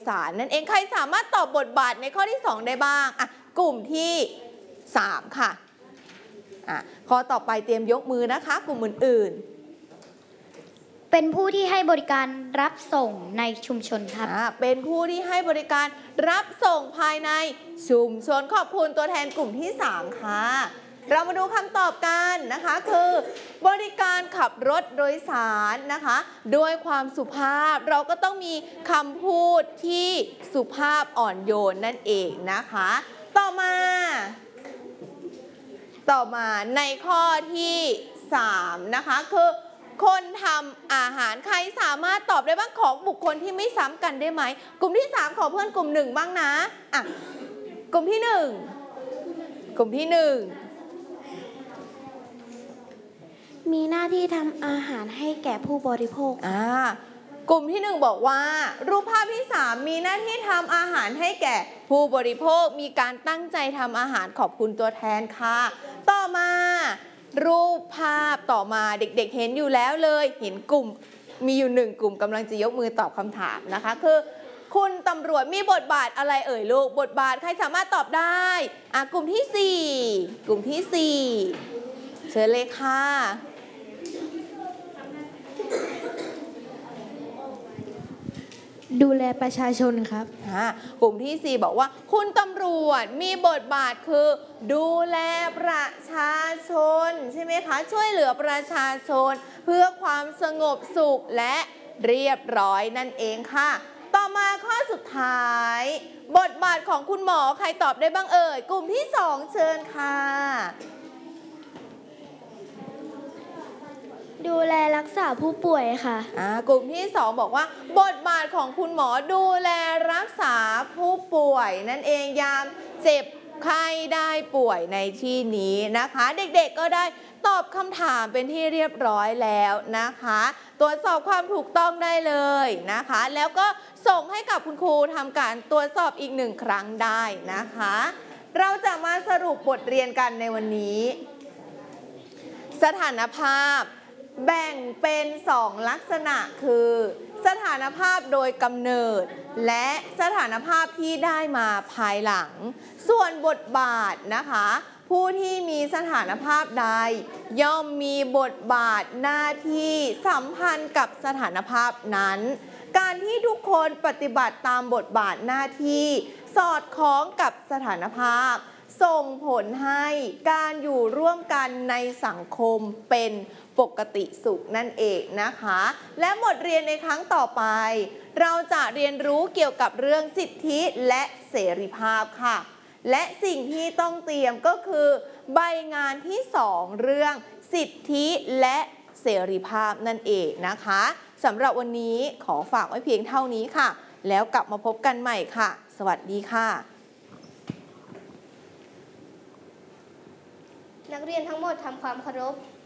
สารนั่นเองใครสามารถตอบบทบาทในข้อที่2ได้บ้างกลุ่มที่3ค่ะข้อต่อไปเตรียมยกมือนะคะกลุ่มอื่นๆเป็นผู้ที่ให้บริการรับส่งในชุมชนครับเป็นผู้ที่ให้บริการรับส่งภายในชุมชนขอบคุณตัวแทนกลุ่มที่3ค่ะเรามาดูคำตอบกันนะคะคือบริการขับรถโดยสารนะคะด้วยความสุภาพเราก็ต้องมีคำพูดที่สุภาพอ่อนโยนนั่นเองนะคะต่อมาในข้อที่3นะคะคือคนทำอาหารใครสามารถตอบได้บ้างของบุคคลที่ไม่ซ้ำกันได้ไหมกลุ่มที่3ขอเพื่อนกลุ่ม1บ้างนะกลุ่มที่1 มีหน้าที่ทำอาหารให้แก่ผู้บริโภคกลุ่มที่1บอกว่ารูปภาพที่3มีหน้าที่ทำอาหารให้แก่ผู้บริโภคมีการตั้งใจทำอาหารขอบคุณตัวแทนค่ะต่อมารูปภาพต่อมาเด็กๆเห็นอยู่แล้วเลยเห็นกลุ่มมีอยู่1กลุ่มกำลังจะยกมือตอบคำถามนะคะคือคุณตำรวจมีบทบาทอะไรเอ่ยลูกบทบาทใครสามารถตอบได้กลุ่มที่4กลุ่มที่4เชิญเลยค่ะดูแลประชาชนครับกลุ่มที่4บอกว่าคุณตำรวจมีบทบาทคือดูแลประชาชนใช่ไหมคะช่วยเหลือประชาชนเพื่อความสงบสุขและเรียบร้อยนั่นเองค่ะต่อมาข้อสุดท้ายบทบาทของคุณหมอใครตอบได้บ้างเอ่ยกลุ่มที่2เชิญค่ะดูแลรักษาผู้ป่วยค่ะกลุ่มที่2บอกว่าบทบาทของคุณหมอดูแลรักษาผู้ป่วยนั่นเองยามเจ็บไข้ได้ป่วยในที่นี้นะคะเด็กๆก็ได้ตอบคำถามเป็นที่เรียบร้อยแล้วนะคะตรวจสอบความถูกต้องได้เลยนะคะแล้วก็ส่งให้กับคุณครูทำการตรวจสอบอีก1ครั้งได้นะคะเราจะมาสรุปบทเรียนกันในวันนี้สถานภาพแบ่งเป็น2ลักษณะคือสถานภาพโดยกำเนิดและสถานภาพที่ได้มาภายหลังส่วนบทบาทนะคะผู้ที่มีสถานภาพใดย่อมมีบทบาทหน้าที่สัมพันธ์กับสถานภาพนั้นการที่ทุกคนปฏิบัติตามบทบาทหน้าที่สอดคล้องกับสถานภาพส่งผลให้การอยู่ร่วมกันในสังคมเป็นปกติสุขนั่นเองนะคะและบทเรียนในครั้งต่อไปเราจะเรียนรู้เกี่ยวกับเรื่องสิทธิและเสรีภาพค่ะและสิ่งที่ต้องเตรียมก็คือใบงานที่2เรื่องสิทธิและเสรีภาพนั่นเองนะคะสำหรับวันนี้ขอฝากไว้เพียงเท่านี้ค่ะแล้วกลับมาพบกันใหม่ค่ะสวัสดีค่ะนักเรียนทั้งหมดทำความเคารพ